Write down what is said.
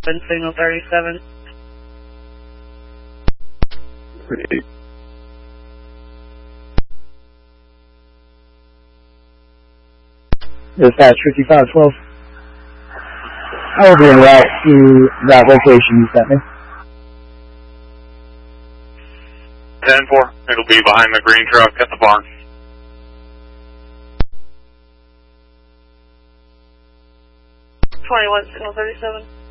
Signal 37. Great. Dispatch 5512. I will be en route to that location you sent me. 10-4. It'll be behind the green truck at the barn. Signal 37.